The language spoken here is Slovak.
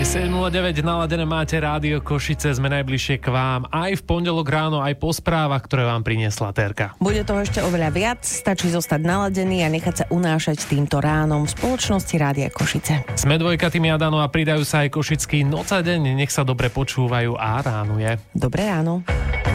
7:09 naladené máte Rádio Košice, sme najbližšie k vám aj v pondelok ráno, aj po správach, ktoré vám priniesla Terka. Bude toho ešte oveľa viac, stačí zostať naladený a nechať sa unášať týmto ránom v spoločnosti Rádia Košice. Sme dvojkatými Adano a pridajú sa aj košický Noc a deň, nech sa dobre počúvajú a ráno je. Dobré ráno.